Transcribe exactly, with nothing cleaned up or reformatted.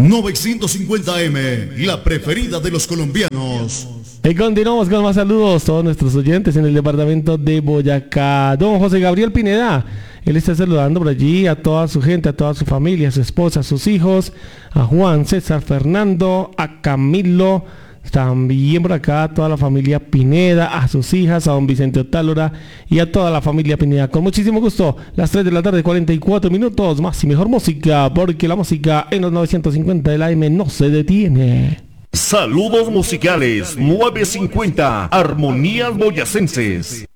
novecientos cincuenta eme, la preferida de los colombianos. Y continuamos con más saludos a todos nuestros oyentes en el departamento de Boyacá. Don José Gabriel Pineda, él está saludando por allí a toda su gente, a toda su familia, a su esposa, a sus hijos, a Juan, César, Fernando, a Camilo, también por acá a toda la familia Pineda, a sus hijas, a don Vicente Otálora y a toda la familia Pineda. Con muchísimo gusto, las tres de la tarde, cuarenta y cuatro minutos, más y mejor música, porque la música en los novecientos cincuenta del A M no se detiene. Saludos musicales, nueve cincuenta, Armonías Boyacenses.